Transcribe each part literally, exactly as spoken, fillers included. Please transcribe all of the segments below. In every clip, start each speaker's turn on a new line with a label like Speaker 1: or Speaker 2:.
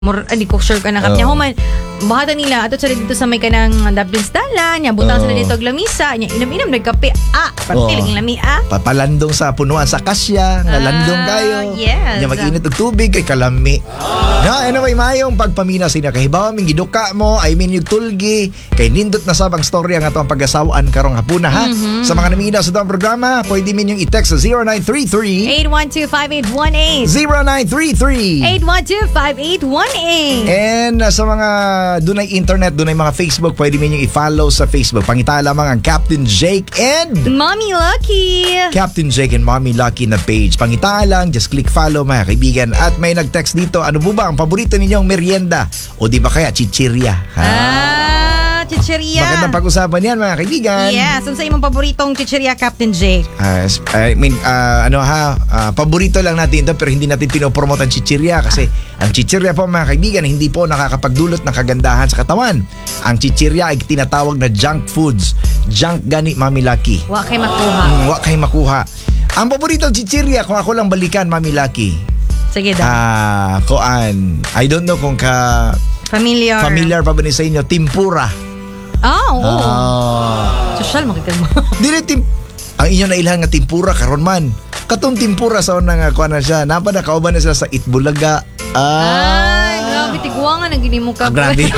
Speaker 1: Mur, hindi ko sure ka na kap niya. Oh. Human, bahata nila, ato sila dito sa may kanang Dublins Dala, niya, butang oh. sila dito lamisa, niya, inam-inam, nagkape, ah, partiling oh. lami, ah.
Speaker 2: Papalandong sa punuan sa kasya, nga landong kayo.
Speaker 1: Yes.
Speaker 2: Niya, mag-init og tubig, kay kalami. Na, anyway, mayong pagpamina sina, kahibawa, ming giduka mo, I mean, yung tulgi, kay nindot na sabang storya nga ito ang pag-asawaan karong hapuna, ha? Mm-hmm. Sa mga namina sa itong programa, pwede min yung i-text sa zero nine three three,
Speaker 1: eight one two, five eight one eight
Speaker 2: zero nine three three,
Speaker 1: eight one two, five eight one eight.
Speaker 2: And uh, sa mga dunay internet, dunay mga Facebook, pwede min yung i-follow sa Facebook. Pangita lamang ang Captain Jake and
Speaker 1: Mommy Lucky.
Speaker 2: Captain Jake and Mommy Lucky na page. Pangita lang, just click follow mga kaibigan. At may nag-text dito, ano po ba ang paborito ninyong merienda? O di ba kaya chichirya? Ha?
Speaker 1: Ah, chichirya.
Speaker 2: Magandang pag-usapan yan mga kaibigan.
Speaker 1: Yes, ano sa imong paboritong chichirya, Captain Jake?
Speaker 2: Uh, I mean, uh, ano ha, uh, paborito lang natin ito pero hindi natin pinopromote ang chichirya kasi ah. ang chichirya po mga kaibigan hindi po nakakapagdulot ng kagandahan sa katawan. Ang chichirya ay tinatawag na junk foods. Junk gani, Mami Lucky.
Speaker 1: Wa kay makuha.
Speaker 2: Mm, wa kay makuha. Ang paboritong chichirya, kung ako lang balikan, Mami Lucky.
Speaker 1: Sige daw.
Speaker 2: Ah, uh, kuan. I don't know kung ka
Speaker 1: familiar.
Speaker 2: Familiar pa ba ni sa inyo? Timpura.
Speaker 1: Ah, oo.
Speaker 2: Ah.
Speaker 1: Social makikita mo.
Speaker 2: Dili tim ang inyo na ilhan nga timpura karon man. Katong timpura sa una nga kuan na siya. Napa na kauban na sila sa Itbulaga. Ah.
Speaker 1: Ay, grabe tigwa nga nang ginimo ka.
Speaker 2: Ah, grabe.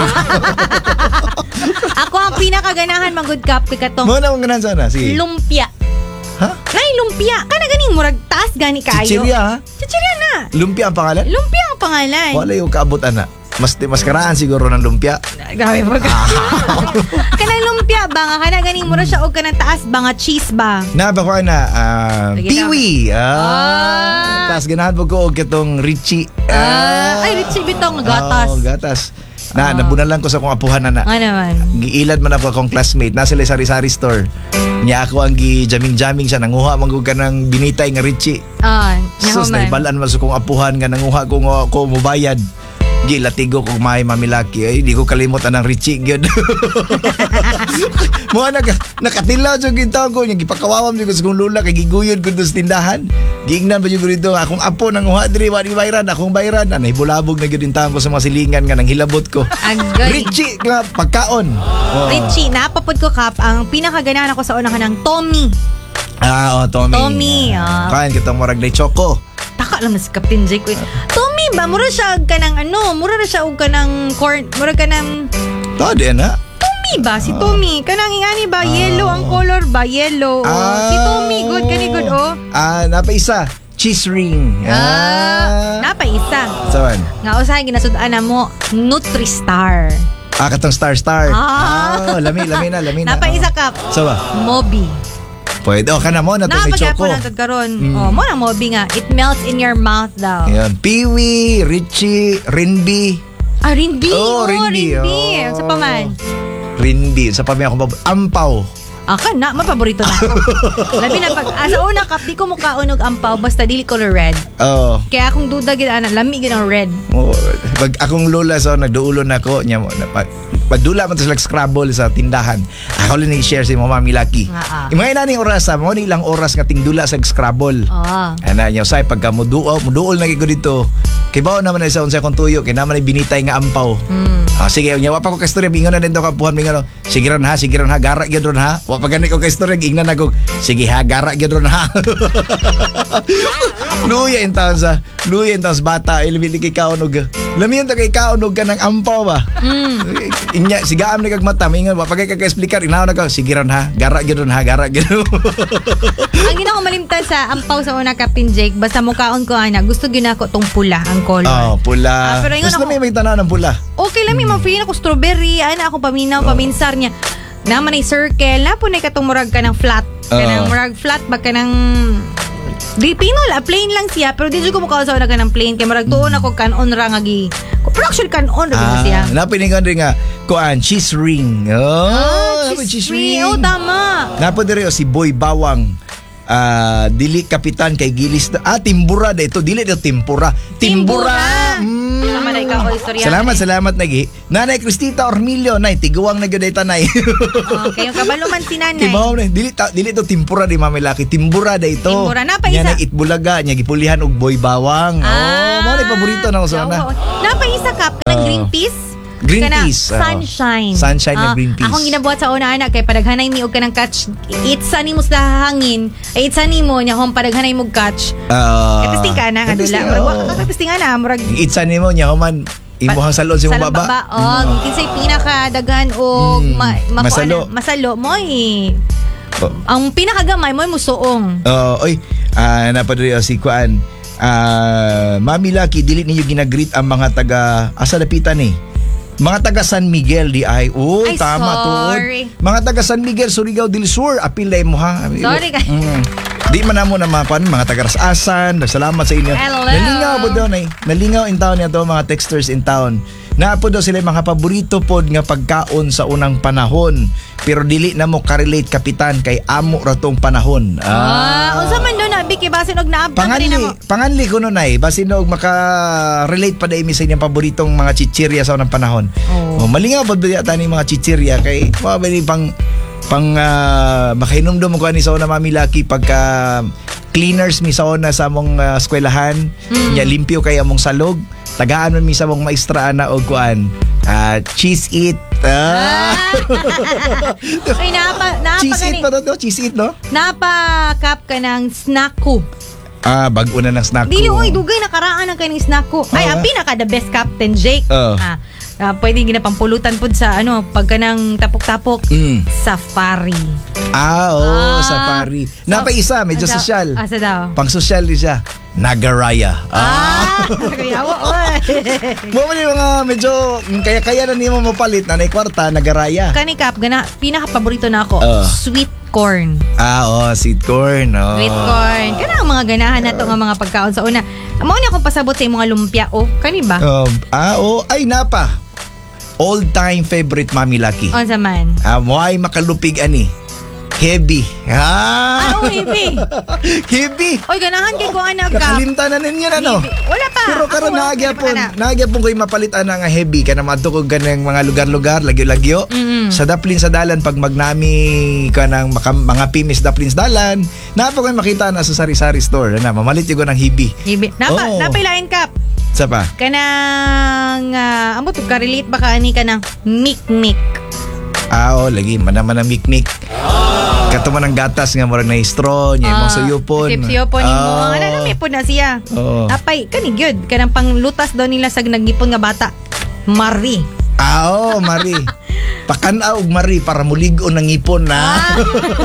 Speaker 1: Ako ang pinakaganahan mag-good cup kay katong.
Speaker 2: Mo na mong ganan sana. Sige.
Speaker 1: Lumpia.
Speaker 2: Ha?
Speaker 1: Nay, lumpia. Kana ganing murag taas gani kaayo.
Speaker 2: Chichirya, ha?
Speaker 1: Chichirya na.
Speaker 2: Lumpia ang pangalan?
Speaker 1: Lumpia ang pangalan.
Speaker 2: Wala yung kaabot ana. Mas mas karaan siguro ng lumpia.
Speaker 1: Grabe po. Kanang lumpia ba nga kana ganing mura siya og kanang taas ba nga cheese ba?
Speaker 2: Na ba ko na uh, piwi. Ah.
Speaker 1: ah.
Speaker 2: Tas ganahan po ko og katong Richie.
Speaker 1: Ah. ah. Ay Richie bitong gatas.
Speaker 2: Oh, gatas. Na, oh. nabunalan ko sa kong apuhan na na.
Speaker 1: Ano naman?
Speaker 2: Giilad man ako akong classmate. Nasa sila sari-sari store. Niya ako ang gi-jamming-jamming siya. Nanguha man ko ka ng binitay nga Richie.
Speaker 1: Ah,
Speaker 2: sus, naibalaan man sa kong apuhan nga nanguha ko nga ako mubayad. Gilatigo ko may Mami Lucky. Ay, di ko kalimot anang Richie. Good. Mga naka, nakatilaw sa gintaw ko. Yung gipakawawam ko sa kong lula. Kay giguyod ko doon sa tindahan. Giingnan pa yung dito. Akong apo nang uhadri. Wadi bayran. Akong bayran. Anay bulabog na gintaw ko sa mga silingan nga nang hilabot ko.
Speaker 1: Agay.
Speaker 2: Richie nga pagkaon. Oh.
Speaker 1: Richie, napapod ko kap. Ang pinakaganahan ako sa una ka ng Tommy.
Speaker 2: Ah, oh, Tommy.
Speaker 1: Tommy. Ah.
Speaker 2: Kain kitang morag na choco.
Speaker 1: Taka lang na si Captain Jake. Tommy ba? Mura siya ka ng ano? Mura na siya ka ng corn. Mura ka ng...
Speaker 2: Tadi na.
Speaker 1: Tommy ba? Si Tommy. Kanang ingani ba? Yellow ang color ba? Yellow. Oh.
Speaker 2: Ah.
Speaker 1: Si Tommy. Good. Kani good oh.
Speaker 2: Ah, napaisa. Cheese ring.
Speaker 1: Ah. ah. Napaisa.
Speaker 2: Saan?
Speaker 1: Nga usahay ginasudaan na mo. Nutri-Star.
Speaker 2: Ah, katong Star Star.
Speaker 1: Ah.
Speaker 2: Oh, lami, lami na, lami na.
Speaker 1: Napaisa ka.
Speaker 2: So ba?
Speaker 1: Moby.
Speaker 2: Pwede. O, kana mo na ito may choco.
Speaker 1: Napagyapo lang karon. Mm. Oh, mo na Moby nga. It melts in your mouth daw.
Speaker 2: Ayan. Piwi, Richie, Rinby.
Speaker 1: Ah, Rinby.
Speaker 2: Oh,
Speaker 1: oh
Speaker 2: Rinby.
Speaker 1: Rinby. Oh. Sa paman.
Speaker 2: Rinby. Sa paman ako bab- Ampaw.
Speaker 1: Ah, ka na. Mapaborito na ako. Labi na pag... Ah, sa una kap, di ko mukaunog ampaw. Basta dili color red.
Speaker 2: Oo. Oh.
Speaker 1: Kaya akong duda gina, lami gina ang red.
Speaker 2: Oh, pag akong lola so nagduulon ako niya mo padula man to sa Scrabble sa tindahan. Ako lang ni-share si mo Mami Lucky.
Speaker 1: Ah, ah.
Speaker 2: Imong nani oras sa mo ni ilang oras nga tingdula sa Scrabble.
Speaker 1: Ah.
Speaker 2: Ana niya say pagka muduol muduol na gyud dito. Kay bao naman sa unsa kong tuyo kay naman ay binitay nga ampaw. Mm. Ah, sige nya wa pa ko ka istorya bingon na dito ka puhan bingon. Sige ron ha, sige ron ha, gara gyud ron ha. Wa pa gani ko ka istorya ingnan ako. Sige ha, gara gyud ron ha. Luya in taon sa luya in taon sa bata ilmi kay kaunog. Lamiyon ta kay kaunog ka ng ampaw ba. Mm. Inya sigaam ni kag mata mingon wa pa kay ka-explicar inaw na ka sige ron ha, gara gyud ron ha, gara gyud.
Speaker 1: Ang gina ko malimtan sa ampaw sa una Captain Jake basta mukaon ko ana gusto gyud nako tong pula ang color.
Speaker 2: Oh, pula.
Speaker 1: Ah, pero ingon
Speaker 2: gusto
Speaker 1: ako,
Speaker 2: may may tanaw ng pula.
Speaker 1: Okay lang mi mm. mapili ako strawberry ana ako paminaw oh. paminsar niya. Naman ay circle na po na katong murag ka ng flat. Kanang uh. murag flat ba ka ng di pinol, plain lang siya pero di ko mukha sa una ka ng plain kaya marag tuon ako kanon ra nga gi pero actually kanon ra ah, siya
Speaker 2: napiningan rin nga kuan cheese ring oh,
Speaker 1: oh cheese, cheese ring. ring oh tama
Speaker 2: napo diri si Boy Bawang uh, dili kapitan kay gilis ah timbura da ito dili ito timpura timbura, timbura. Mm.
Speaker 1: Tama na Ay, ikaw, oy, sorry.
Speaker 2: Salamat, salamat nagi. Nanay Cristita Ormilio, nay tiguang na gyud ay tanay.
Speaker 1: Okay, yung kabalo man si nanay.
Speaker 2: Tibaw na, dili ta, dili to timpura di Mami Lucky. Timbura da ito.
Speaker 1: Timbura na pa
Speaker 2: Nya
Speaker 1: isa.
Speaker 2: na itbulaga, nya gipulihan og boy bawang. Oh, mo ni paborito na ko sa na.
Speaker 1: Napa isa cup ka ng
Speaker 2: Oo.
Speaker 1: green peas.
Speaker 2: Green
Speaker 1: Kana,
Speaker 2: peas, oo.
Speaker 1: sunshine.
Speaker 2: Sunshine na
Speaker 1: Ah,
Speaker 2: green peas.
Speaker 1: Akong ginabuhat sa una anak kay padaghanay mi og kanang catch. Itsa nimo sa hangin. Ay itsa nimo nya hom padaghanay mo catch.
Speaker 2: Uh,
Speaker 1: Kapisting ka na nga dula. Murag wa ka kapisting na murag
Speaker 2: Itsa nimo nya human imuhang salon si
Speaker 1: sa
Speaker 2: mong baba.
Speaker 1: baba. Oh, kinsay pinakadaghan og
Speaker 2: Mm,
Speaker 1: ma, makuha
Speaker 2: masalo.
Speaker 1: na- masalo mo eh.
Speaker 2: Oh.
Speaker 1: Ang pinakagamay mo musuong.
Speaker 2: Uh, oy, ah napadiri si Kuan. Ah, Mami Lucky, dili ninyo ginagreet ang mga taga asa dapitan eh. Mga taga San Miguel di ay. Oh,
Speaker 1: Ay,
Speaker 2: tama
Speaker 1: sorry.
Speaker 2: tuod. Mga taga San Miguel, Surigao del Sur, apil dai mo ha.
Speaker 1: Sorry ka.
Speaker 2: Mm. Di man namo na mga pan, mga taga Rasasan. Salamat sa inyo.
Speaker 1: Hello.
Speaker 2: Nalingaw po daw nay. Nalingaw in town niya to mga texters in town. Na po daw sila yung mga paborito pod nga pagkaon sa unang panahon. Pero dili na mo ka-relate kapitan kay amo ra tong panahon.
Speaker 1: Ah, unsa man do na biki basin og naabtan
Speaker 2: Panganli,
Speaker 1: rin mo.
Speaker 2: panganli ko nun ay, basin og maka-relate pa dahil sa inyong paboritong mga chichirya sa unang panahon.
Speaker 1: Oh.
Speaker 2: Oh, malingaw pa ba yata ni mga chichirya kay, mga ba ni pang, pang uh, makainomdom ko ni sa una Mami Lucky pagka cleaners mi sa una sa among uh, eskwelahan,
Speaker 1: Mm.
Speaker 2: nya limpyo kay among salog, tagaan man mi sa among maestra ana og kuan, uh, cheese it. Ah.
Speaker 1: Ay napa napa
Speaker 2: cheese it
Speaker 1: gani.
Speaker 2: pa to, cheese it no?
Speaker 1: Napa cup ka ng snack ko.
Speaker 2: Ah, bago na ng snack
Speaker 1: Dili
Speaker 2: ko.
Speaker 1: oy dugay nakaraan ang kaning snack ko. Ay
Speaker 2: Oh,
Speaker 1: ang
Speaker 2: ah.
Speaker 1: pinaka the best Captain Jake.
Speaker 2: Oh.
Speaker 1: Ah, ah, pwede ginapampulutan pud sa ano pagka ng tapok-tapok.
Speaker 2: Mm.
Speaker 1: Safari.
Speaker 2: Ah, oo,
Speaker 1: Ah.
Speaker 2: safari. Napa isa, medyo
Speaker 1: Asa-
Speaker 2: sosyal.
Speaker 1: Asa daw?
Speaker 2: Pang sosyal din siya. Nagaraya.
Speaker 1: Ah, kaya wa oy.
Speaker 2: Mo man yung mga medyo kaya-kaya na nimo mapalit na nay kwarta, nagaraya.
Speaker 1: Kani Cap gana pinaka paborito na ako.
Speaker 2: Oh.
Speaker 1: Sweet corn.
Speaker 2: Ah, oh, sweet corn. Oh.
Speaker 1: Sweet corn. Kana ang mga ganahan nato nga mga pagkaon sa una. Amo ni akong pasabot sa mga lumpia. Oh, kani ba?
Speaker 2: Um, ah, oh, ay napa. All-time favorite Mami Lucky.
Speaker 1: Unsa man?
Speaker 2: Ah, mo ay makalupig ani. Heavy. Ah!
Speaker 1: Ah, oh, heavy.
Speaker 2: Heavy.
Speaker 1: Oy, ganahan kay ko anak ka.
Speaker 2: Kakalimtanan ninyo na no.
Speaker 1: Wala pa.
Speaker 2: Pero
Speaker 1: Ako,
Speaker 2: karon
Speaker 1: wala
Speaker 2: naagyapon,
Speaker 1: pa na.
Speaker 2: naagyapon ko'y mapalitan na nga heavy kana madto ko ganang mga lugar-lugar, lagyo-lagyo.
Speaker 1: Mm-mm.
Speaker 2: Sa daplin sa dalan pag magnami kanang maka, mga pimis daplin sa dalan, napa ko'y makita na sa sari-sari store na mamalit yung ng heavy.
Speaker 1: Hibi. Napa,
Speaker 2: Oo.
Speaker 1: napay lain Cap.
Speaker 2: Sa pa?
Speaker 1: Kanang uh, amo to ka-relate ba ka ani kanang mik-mik.
Speaker 2: Ah, oh, lagi manaman ang mikmik. Katuman ng gatas nga murag na straw, nya imong suyupon.
Speaker 1: Sip-suyupon nimo.
Speaker 2: Ah.
Speaker 1: Ano na may po na siya.
Speaker 2: Oo.
Speaker 1: Apay, kani gyud kanang panglutas daw nila sa nagipon nga bata. Mari.
Speaker 2: Ah, oh, Mari. Pakanaw og Mari para mulig-on ng ipon na.
Speaker 1: Ah.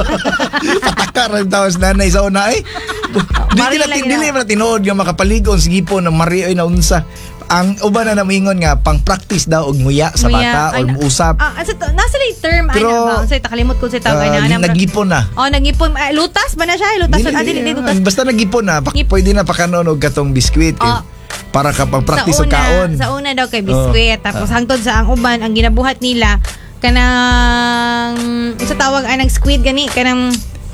Speaker 2: Pataka rin tawas nanay sa una ay.
Speaker 1: Mari
Speaker 2: Dili na
Speaker 1: lang
Speaker 2: dili
Speaker 1: yun.
Speaker 2: na tinuod nga makapaligon sa ipon ng Mari ay naunsa. Ang uban na namingon nga pang practice daw og muya sa
Speaker 1: Muya.
Speaker 2: bata
Speaker 1: Ay,
Speaker 2: or muusap.
Speaker 1: Ah, asa to? Nasa lay term
Speaker 2: Pero,
Speaker 1: ana ba? Unsay takalimot ko sa tawag
Speaker 2: Ah,
Speaker 1: ana.
Speaker 2: nagipon na.
Speaker 1: Oh, nagipon. Ah, lutas ba na siya? Lutas
Speaker 2: Dili,
Speaker 1: ah, dili,
Speaker 2: dili,
Speaker 1: dili, lutas.
Speaker 2: basta nagipon na, pak,
Speaker 1: Gip-
Speaker 2: pwede na pakanon og katong biskwit eh,
Speaker 1: Oh.
Speaker 2: para ka pang practice
Speaker 1: sa
Speaker 2: og
Speaker 1: una,
Speaker 2: kaon.
Speaker 1: Sa una daw kay biskwit. Tapos hangtod sa ang uban, ang ginabuhat nila, kanang, sa tawag anang squid gani, kanang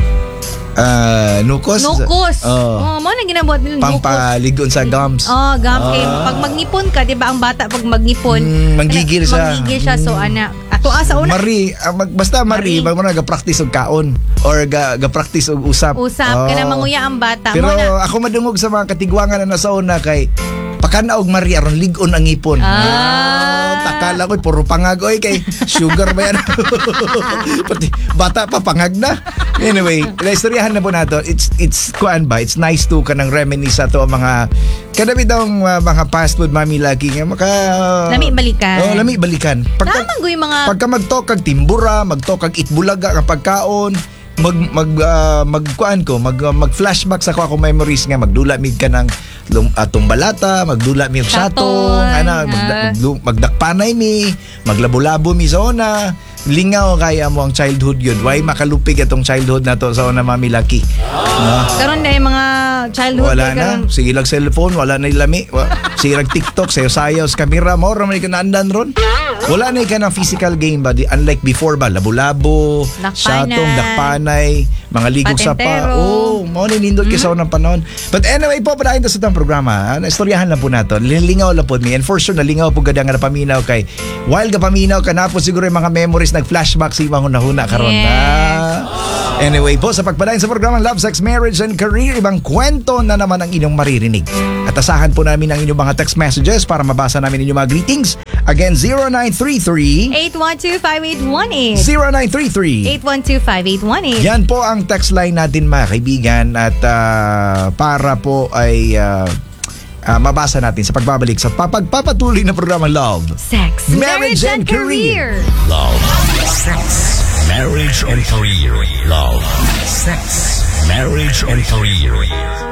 Speaker 2: Ah, nukos.
Speaker 1: nukos.
Speaker 2: Oh.
Speaker 1: Oh, mo na ginabuhat nila nukos.
Speaker 2: Pangpaligon sa gums.
Speaker 1: Oh, gum kay
Speaker 2: Ah.
Speaker 1: pag magngipon ka, 'di ba ang bata pag magngipon,
Speaker 2: Mm, manggigil
Speaker 1: kana-
Speaker 2: siya.
Speaker 1: Manggigil siya so ana. Ato ah, sa una
Speaker 2: Mari, ah, mag, basta Mari,
Speaker 1: Mari.
Speaker 2: mag mo na ga-practice og kaon or ga, ga-practice og usap.
Speaker 1: usap
Speaker 2: Oh.
Speaker 1: kana manguya ang bata.
Speaker 2: Pero
Speaker 1: Mo na.
Speaker 2: ako madungog sa mga katigwangan na nasa una kay pakana og Mari aron ligon ang ipon.
Speaker 1: Ah.
Speaker 2: Takala ko puro pangag oy kay sugar ba yan? Pati bata pa pangag na. Anyway, istoryahan na po nato. It's it's kuan ba? It's nice to kanang reminisce sa to ang mga kadami daw ang, uh, mga fast food Mami Lucky nga maka
Speaker 1: Lami balikan.
Speaker 2: Oh, lami balikan. Pagka,
Speaker 1: Naman go yung mga
Speaker 2: pagka magtok kag timbura, magtok kag itbulaga nga pagkaon, mag mag uh, magkuan ko, mag uh, mag-flashback sa ko ako memories nga magdula mig ka ng lum, uh, tumbalata, magdula mi og
Speaker 1: Saton,
Speaker 2: satong, ana
Speaker 1: ah.
Speaker 2: magda, magdu- magdakpanay mi, maglabo-labo mi sa una. Lingaw kaya mo ang childhood yun. Why makalupig atong childhood na to sa una Mami Lucky. No?
Speaker 1: karon dai mga childhood.
Speaker 2: Wala
Speaker 1: kay
Speaker 2: na.
Speaker 1: karon.
Speaker 2: Sige lang cellphone, wala na ilami. Wa- Sige lang TikTok, sayo-sayo, sa camera mo, ramay ka naandan ron. Wala na ka ng physical game ba? Di- Unlike before ba, labo-labo,
Speaker 1: Dakpanay.
Speaker 2: syatong, dakpanay, mga ligog sa pa.
Speaker 1: Patentero.
Speaker 2: Oh, mo ni nindot mm-hmm. ng panahon. But anyway po, padayon ta sa itong programa. Naistoryahan lang po nato. Lingaw lang po mi. And for sure, nalingaw po gada nga napaminaw kay while ka paminaw ka na po siguro yung mga memories nag-flashback sa ibang hunahuna karon
Speaker 1: Yes.
Speaker 2: na. Anyway po, sa pagpadayon sa programang Love, Sex, Marriage, and Career, ibang kwento na naman ang inyong maririnig. At asahan po namin ang inyong mga text messages para mabasa namin inyong mga greetings. Again, zero nine three three
Speaker 1: eight one two, five eight one eight.
Speaker 2: zero nine three three
Speaker 1: eight one two, five eight one eight.
Speaker 2: Yan po ang text line natin mga kaibigan at ah, para po ay ah, ah, mabasa natin sa pagbabalik sa papagpapatuloy na programa Love,
Speaker 1: Sex,
Speaker 2: Marriage, and Career.
Speaker 3: Love, sex, marriage, and career. Love, sex, marriage, and career.